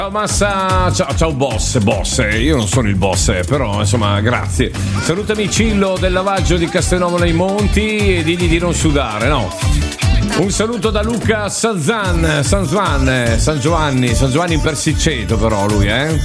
Ciao Massa, ciao boss, io non sono il boss, però insomma grazie. Salutami Cillo del lavaggio di Castelnuovo nei Monti e digli di non sudare, no? Un saluto da Luca San Giovanni in Persiceto però lui,